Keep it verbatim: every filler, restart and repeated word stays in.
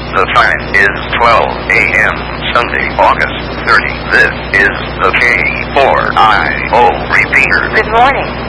The time is twelve a m Sunday, August thirtieth. This is the K four I O repeater. Good morning.